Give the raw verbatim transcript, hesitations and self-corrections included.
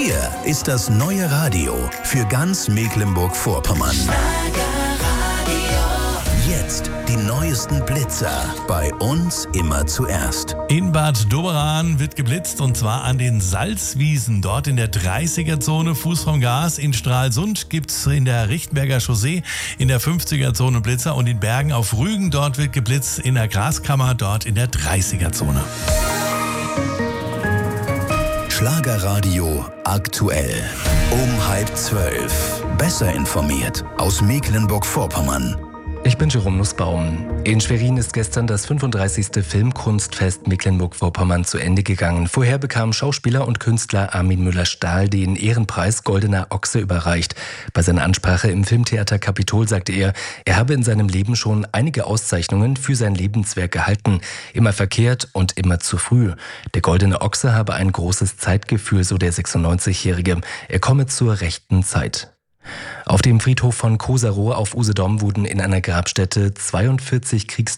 Hier ist das neue Radio für ganz Mecklenburg-Vorpommern. Jetzt die neuesten Blitzer. Bei uns immer zuerst. In Bad Doberan wird geblitzt und zwar an den Salzwiesen. Dort in der dreißiger-Zone Fuß vom Gas. In Stralsund gibt's in der Richtenberger Chaussee in der fünfziger-Zone Blitzer. Und in Bergen auf Rügen, dort wird geblitzt in der Graskammer, dort in der dreißiger-Zone. Schlagerradio aktuell. Um halb zwölf. Besser informiert aus Mecklenburg-Vorpommern. Ich bin Jerome Nussbaum. In Schwerin ist gestern das fünfunddreißigste Filmkunstfest Mecklenburg-Vorpommern zu Ende gegangen. Vorher bekam Schauspieler und Künstler Armin Müller-Stahl den Ehrenpreis Goldener Ochse überreicht. Bei seiner Ansprache im Filmtheater Kapitol sagte er, er habe in seinem Leben schon einige Auszeichnungen für sein Lebenswerk erhalten. Immer verkehrt und immer zu früh. Der Goldene Ochse habe ein großes Zeitgefühl, so der sechsundneunzigjährige. Er komme zur rechten Zeit. Auf dem Friedhof von Koserow auf Usedom wurden in einer Grabstätte zweiundvierzig Kriegs